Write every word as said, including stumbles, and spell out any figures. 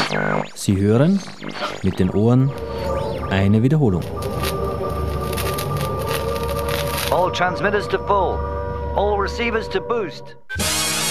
Sie hören mit den Ohren eine Wiederholung. All transmitters to full. All receivers to boost.